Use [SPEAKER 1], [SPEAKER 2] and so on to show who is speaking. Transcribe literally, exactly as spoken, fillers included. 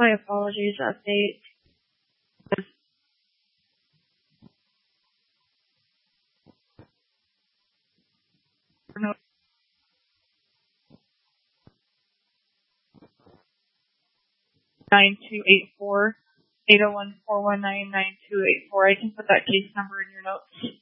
[SPEAKER 1] My apologies, update. nine two eight four, eight oh one, four one nine, nine two eight four. I can put that case number in your notes.